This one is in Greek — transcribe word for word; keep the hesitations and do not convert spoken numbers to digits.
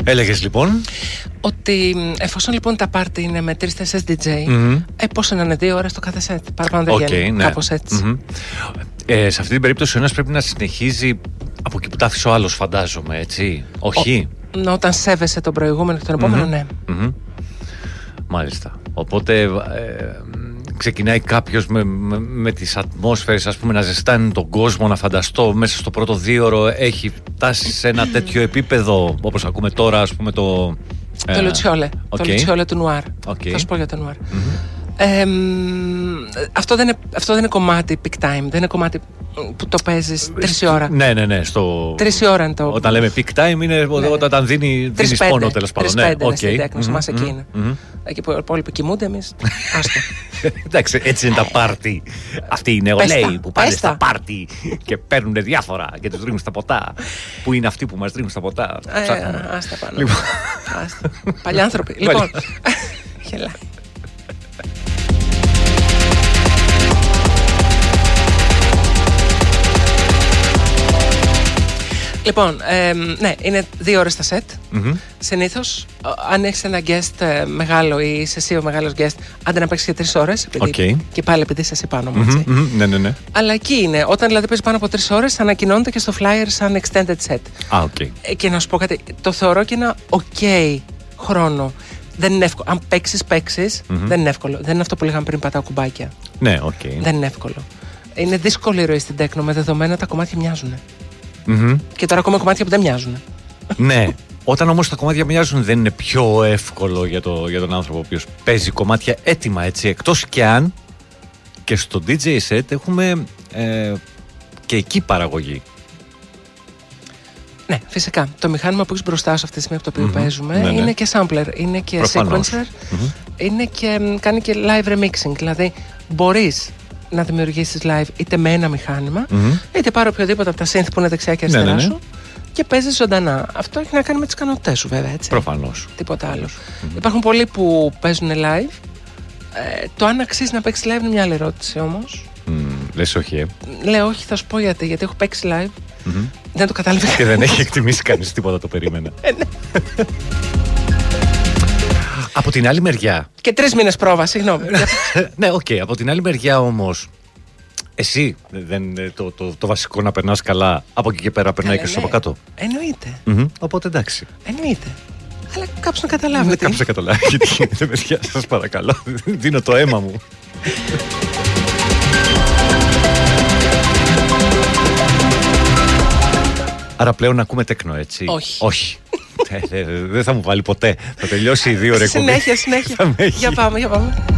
Έλεγες λοιπόν ότι εφόσον λοιπόν τα πάρτι είναι με τρεις-τέσσερις ντι τζέι, mm-hmm. ε, πώς να είναι δύο ώρες το κάθε σετ. Παραπάνω δεν okay, βγαίνει. Ναι. Κάπως έτσι. Mm-hmm. Ε, σε αυτή την περίπτωση ο ένας πρέπει να συνεχίζει από εκεί που τα άφησε ο άλλος, φαντάζομαι, έτσι. Όχι. Ο, όταν σέβεσαι τον προηγούμενο και τον επόμενο, mm-hmm. ναι. Mm-hmm. Μάλιστα. Οπότε ε, ξεκινάει κάποιος με, με, με τις ατμόσφαιρες, ας πούμε, να ζεστάνει τον κόσμο, να φανταστώ μέσα στο πρώτο δίωρο έχει φτάσει σε ένα τέτοιο επίπεδο, όπως ακούμε τώρα, ας πούμε, το... Το ε, Λουτσιόλε. Okay. Το Λουτσιόλε του Νουάρ. Okay. Θα σου πω για το Νουάρ. Mm-hmm. Ε, αυτό, δεν είναι, αυτό δεν είναι κομμάτι peak time. Δεν είναι κομμάτι που το παίζεις τρεις ώρα. Ναι, ναι, ναι. Στο... Τρεις ώρα είναι το. Όταν λέμε peak time είναι ναι. όταν δίνει, δίνεις πόνο, τέλος πάντων. Τρεις πέντε, ναι, okay. Στην τέκνος, mm-hmm. εμάς εκεί είναι. Mm-hmm. Εκεί που οι υπόλοιποι κοιμούνται, εμείς. Άστο. Εντάξει, έτσι είναι τα πάρτι. Αυτοί οι νεολαίοι που πάνε στα πάρτι και παίρνουν διάφορα και τους ρίχνουν στα ποτά. Που είναι αυτοί που μας ρίχνουν στα ποτά. Άστα πάνω. Παλιάνθρωποι. Λοιπόν. Γελά. Λοιπόν, ε, ναι, είναι δύο ώρες τα σετ. Mm-hmm. Συνήθως, αν έχεις ένα guest ε, μεγάλο ή είσαι εσύ ο μεγάλος guest, άντε να παίξεις για τρεις ώρες. Okay. Και πάλι επειδή είσαι εσύ πάνω μου, έτσι. Mm-hmm, mm-hmm, ναι, ναι, ναι. Αλλά εκεί είναι. Όταν δηλαδή παίζει πάνω από τρεις ώρες, ανακοινώνεται και στο flyer σαν extended set. Ah, okay. ε, και να σου πω κάτι, το θεωρώ και ένα ok χρόνο. Δεν είναι εύκολο. Αν παίξεις, παίξεις, mm-hmm. δεν είναι εύκολο. Δεν είναι αυτό που λέγαμε πριν, πατάω κουμπάκια. Ναι, οκ. Okay. Δεν είναι εύκολο. Είναι δύσκολη η ροή στην τέκνο, με δεδομένα τα κομμάτια μοιάζουν. Mm-hmm. Και τώρα ακόμα κομμάτια που δεν μοιάζουν. Ναι. Όταν όμως τα κομμάτια μοιάζουν, δεν είναι πιο εύκολο για, το, για τον άνθρωπο ο οποίος παίζει κομμάτια έτοιμα, έτσι. Εκτός και αν και στο ντι τζέι set έχουμε ε, και εκεί παραγωγή. Ναι, φυσικά. Το μηχάνημα που έχεις μπροστά σου αυτή τη στιγμή από το οποίο mm-hmm. παίζουμε ναι, ναι. είναι και sampler, είναι και Προφανώς. sequencer, Mm-hmm. είναι και, κάνει και live remixing. Δηλαδή μπορείς να δημιουργήσεις live είτε με ένα μηχάνημα, mm-hmm. είτε πάρω οποιοδήποτε από τα synth που είναι δεξιά και αριστερά ναι, ναι, ναι. σου και παίζεις ζωντανά. Αυτό έχει να κάνει με τις ικανότητές σου, βέβαια. Έτσι. Προφανώς. Τίποτα άλλο. Mm-hmm. Υπάρχουν πολλοί που παίζουν live. Ε, το αν αξίζει να παίξει live είναι μια άλλη ερώτηση όμως. Mm, λες όχι, ε. Λέω όχι, θα σου πω γιατί. Γιατί έχω παίξει live. Mm-hmm. Δεν το κατάλαβα. Και δεν έχει εκτιμήσει κανείς τίποτα, το περίμενα. Ε, ναι. Από την άλλη μεριά. Και τρεις μήνες πρόβα, συγγνώμη. Ναι, οκ. Okay. Από την άλλη μεριά όμως, εσύ δεν είναι το, το, το βασικό να περνάς καλά. Από εκεί και πέρα περνάει και ναι. από κάτω. Εννοείται. Mm-hmm. Οπότε εντάξει. Εννοείται. Αλλά κάποιος να καταλάβει. Ναι, κάποιος να καταλάβει. Γιατί γίνεται, παιδιά, σας παρακαλώ. Δίνω το αίμα μου. Άρα πλέον ακούμε τέκνο, έτσι. Όχι. Όχι. Δεν θα μου βάλει ποτέ. Θα τελειώσει η δύο ώρες. Συνέχεια, συνέχεια. Για πάμε, για πάμε.